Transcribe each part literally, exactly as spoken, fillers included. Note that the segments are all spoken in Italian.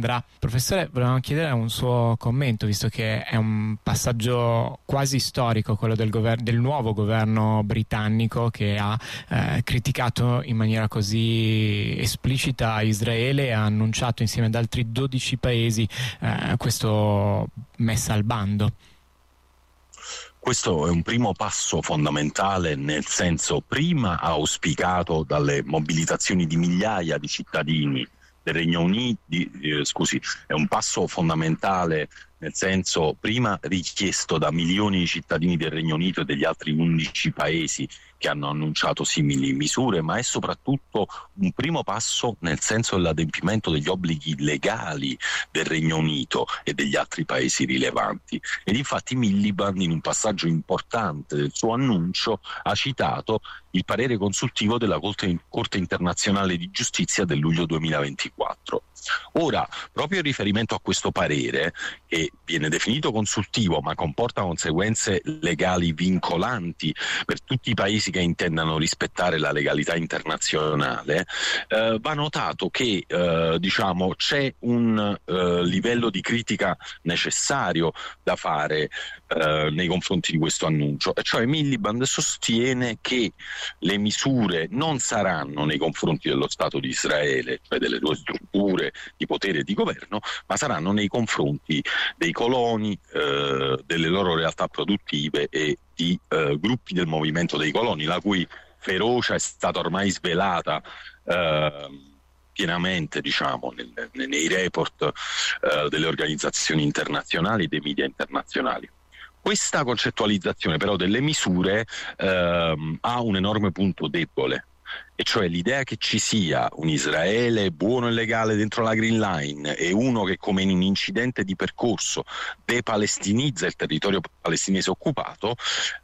Londra. Professore, volevamo chiedere un suo commento, visto che è un passaggio quasi storico quello del, gover- del nuovo governo britannico, che ha eh, criticato in maniera così esplicita Israele e ha annunciato insieme ad altri dodici paesi eh, questo messa al bando. Questo è un primo passo fondamentale, nel senso, prima auspicato dalle mobilitazioni di migliaia di cittadini del Regno Unito, eh, scusi, è un passo fondamentale nel senso, prima richiesto da milioni di cittadini del Regno Unito e degli altri undici paesi che hanno annunciato simili misure, ma è soprattutto un primo passo nel senso dell'adempimento degli obblighi legali del Regno Unito e degli altri paesi rilevanti. Ed infatti Miliband, in un passaggio importante del suo annuncio, ha citato il parere consultivo della Corte Internazionale di Giustizia del luglio duemilaventiquattro. Ora, proprio in riferimento a questo parere, che viene definito consultivo ma comporta conseguenze legali vincolanti per tutti i paesi che intendano rispettare la legalità internazionale, eh, va notato che eh, diciamo, c'è un eh, livello di critica necessario da fare eh, nei confronti di questo annuncio, e cioè Miliband sostiene che le misure non saranno nei confronti dello Stato di Israele, cioè delle sue strutture di potere e di governo, ma saranno nei confronti dei coloni, eh, delle loro realtà produttive e di eh, gruppi del movimento dei coloni, la cui ferocia è stata ormai svelata eh, pienamente, diciamo, nel, nei report eh, delle organizzazioni internazionali e dei media internazionali. Questa concettualizzazione però delle misure ehm, ha un enorme punto debole, e cioè l'idea che ci sia un Israele buono e legale dentro la Green Line e uno che, come in un incidente di percorso, depalestinizza il territorio palestinese occupato,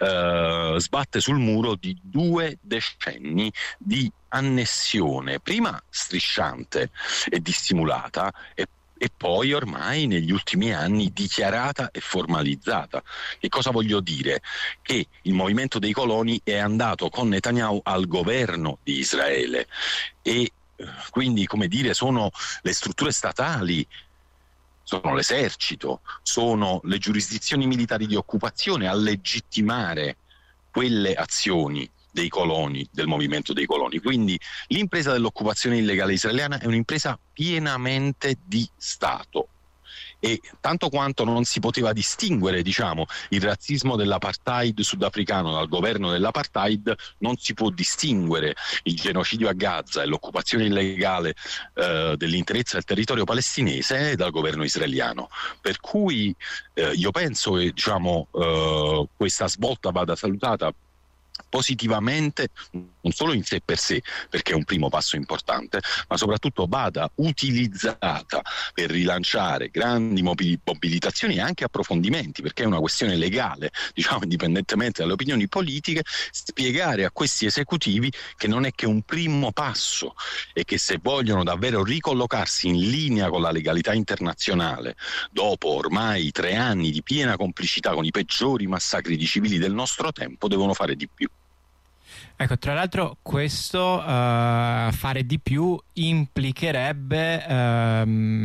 eh, sbatte sul muro di due decenni di annessione, prima strisciante e dissimulata, e e poi ormai negli ultimi anni dichiarata e formalizzata. Che cosa voglio dire? Che il movimento dei coloni è andato con Netanyahu al governo di Israele e quindi, come dire, sono le strutture statali, sono l'esercito, sono le giurisdizioni militari di occupazione a legittimare quelle azioni dei coloni, del movimento dei coloni. Quindi l'impresa dell'occupazione illegale israeliana è un'impresa pienamente di Stato, e tanto quanto non si poteva distinguere, diciamo, il razzismo dell'apartheid sudafricano dal governo dell'apartheid, non si può distinguere il genocidio a Gaza e l'occupazione illegale eh, dell'interezza del territorio palestinese dal governo israeliano. Per cui eh, io penso che, diciamo, eh, questa svolta vada salutata positivamente, non solo in sé per sé, perché è un primo passo importante, ma soprattutto vada utilizzata per rilanciare grandi mobilitazioni e anche approfondimenti, perché è una questione legale, diciamo, indipendentemente dalle opinioni politiche, spiegare a questi esecutivi che non è che un primo passo e che, se vogliono davvero ricollocarsi in linea con la legalità internazionale, dopo ormai tre anni di piena complicità con i peggiori massacri di civili del nostro tempo, devono fare di più. Ecco, tra l'altro questo uh, fare di più implicherebbe uh,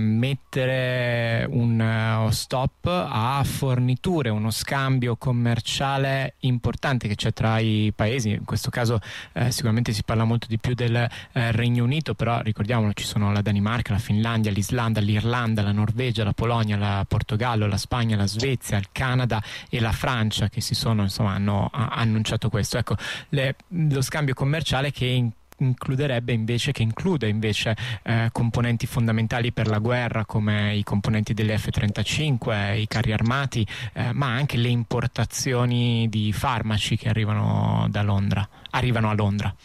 mettere un uh, stop a forniture, uno scambio commerciale importante che c'è tra i paesi. In questo caso uh, sicuramente si parla molto di più del uh, Regno Unito, però ricordiamolo, ci sono la Danimarca, la Finlandia, l'Islanda, l'Irlanda, la Norvegia, la Polonia, la Portogallo, la Spagna, la Svezia, il Canada e la Francia, che si sono, insomma, hanno ha, annunciato questo. Ecco, le lo scambio commerciale che in, includerebbe invece che include invece eh, componenti fondamentali per la guerra, come i componenti delle F trentacinque, i carri armati, eh, ma anche le importazioni di farmaci che arrivano da Londra, arrivano a Londra.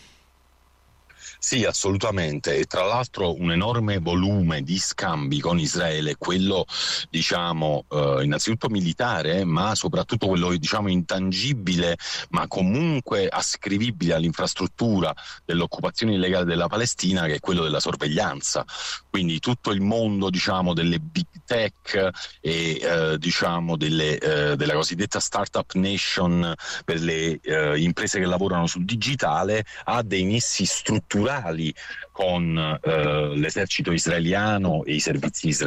Sì, assolutamente, e tra l'altro un enorme volume di scambi con Israele, quello, diciamo, eh, innanzitutto militare, ma soprattutto quello, diciamo, intangibile, ma comunque ascrivibile all'infrastruttura dell'occupazione illegale della Palestina, che è quello della sorveglianza. Quindi tutto il mondo, diciamo, delle big tech e eh, diciamo delle, eh, della cosiddetta startup nation per le eh, imprese che lavorano sul digitale ha dei nessi strutturali con eh, l'esercito israeliano e i servizi israeliani.